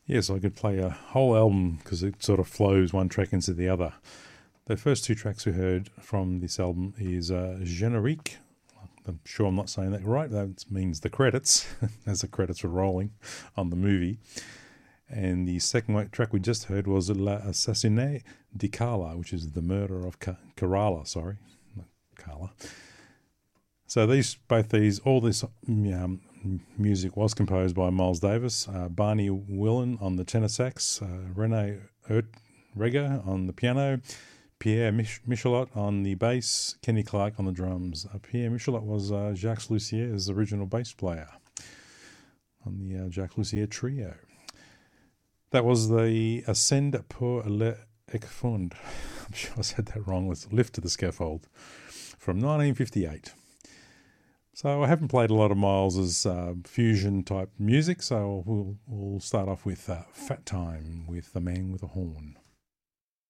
Yes, I could play a whole album because it sort of flows one track into the other. The first two tracks we heard from this album is Générique. I'm sure I'm not saying that right. That means the credits, as the credits were rolling on the movie. And the second track we just heard was L'Assassinat di Carla, which is the murder of Kerala, sorry, not Carla. So all this music was composed by Miles Davis, Barney Willen on the tenor sax, Rene Reger on the piano, Pierre Michelot on the bass, Kenny Clark on the drums. Pierre Michelot was Jacques Lucier's original bass player on the Jacques Lussier trio. That was the Ascend pour le Scaffold. I'm sure I said that wrong. Let's Lift to the Scaffold from 1958. So I haven't played a lot of Miles's fusion type music, so we'll start off with Fat Time with The Man with a Horn.